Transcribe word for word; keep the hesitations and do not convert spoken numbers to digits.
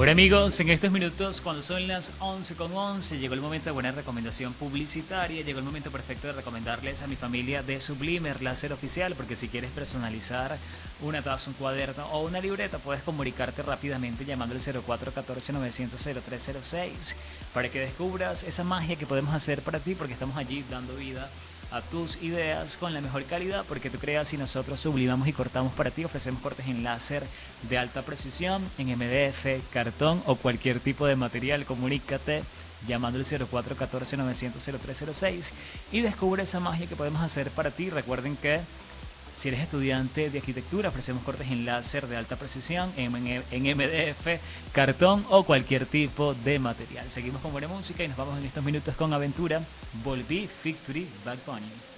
Bueno amigos, en estos minutos cuando son las once con once llegó el momento de buena recomendación publicitaria, llegó el momento perfecto de recomendarles a mi familia de Sublimer Láser Oficial, porque si quieres personalizar una taza, un cuaderno o una libreta puedes comunicarte rápidamente llamando al cero cuatro uno cuatro novecientos cero tres cero seis para que descubras esa magia que podemos hacer para ti, porque estamos allí dando vida a tus ideas con la mejor calidad, porque tú creas y nosotros sublimamos y cortamos para ti. Ofrecemos cortes en láser de alta precisión, en M D F, cartón o cualquier tipo de material. Comunícate llamando al cero cuatro uno cuatro novecientos cero tres cero seis y descubre esa magia que podemos hacer para ti. Recuerden que si eres estudiante de arquitectura, ofrecemos cortes en láser de alta precisión, en, en M D F, cartón o cualquier tipo de material. Seguimos con buena música y nos vamos en estos minutos con Aventura. Volví, Victory, Bad Bunny.